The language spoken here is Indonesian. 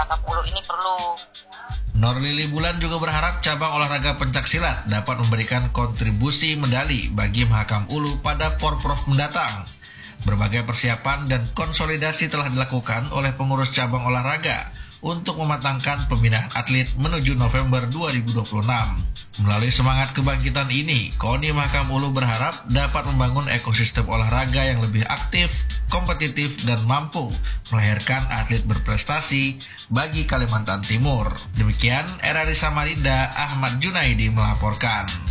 Mahakam Ulu ini perlu. Nur Lili Bulan juga berharap cabang olahraga pencaksilat dapat memberikan kontribusi medali bagi Mahakam Ulu pada Porprov mendatang. Berbagai persiapan dan konsolidasi telah dilakukan oleh pengurus cabang olahraga untuk mematangkan pembinaan atlet menuju November 2026. Melalui semangat kebangkitan ini, KONI Mahakam Ulu berharap dapat membangun ekosistem olahraga yang lebih aktif, kompetitif, dan mampu melahirkan atlet berprestasi bagi Kalimantan Timur. Demikian RRI Samarinda, Ahmad Junaidi melaporkan.